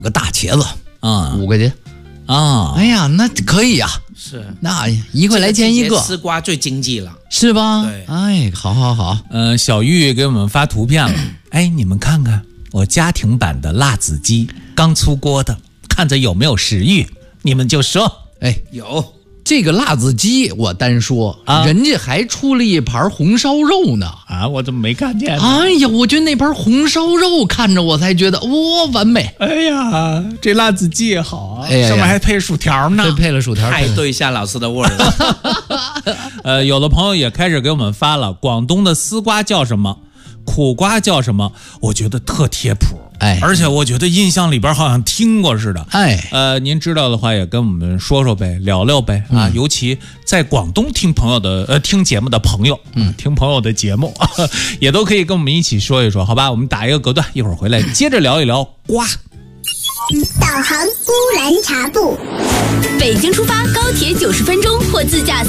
个大茄子啊 ，5块钱啊！ 哎呀，那可以呀， 是那1块来钱一个， 丝瓜最经济了， 是吧？ 对， 哎，好好好， 小玉给我们发图片了，哎，你们看看我家庭版的辣子鸡，刚出锅的，看着有没有食欲？你们就说， 哎， 有。 这个辣子鸡我单说啊， 人家还出了一盘红烧肉呢啊！我怎么没看见呢？ 哎呀，我觉得那盘红烧肉看着我才觉得哇完美。 哎呀，这辣子鸡也好啊， 哎呀呀上面还配薯条呢， 配了薯条， 太对夏老师的味儿了。有的朋友也开始给我们发了，广东的丝瓜叫什么？苦瓜叫什么？我觉得特贴谱， 哎， 而且我觉得印象里边好像听过似的， 哎， 您知道的话也跟我们说说呗，聊聊呗啊，尤其在广东听听节目的朋友，听朋友的节目也都可以跟我们一起说一说，好吧？我们打一个隔断，一会儿回来接着聊一聊瓜。 导航乌兰察布，北京出发，高铁90分钟或自驾